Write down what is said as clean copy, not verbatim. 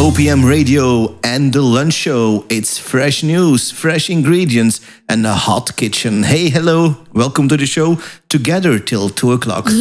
OPM Radio and the lunch show. It's fresh news, fresh ingredients, and a hot kitchen. Hey, hello, welcome to the show. Together till 2 o'clock.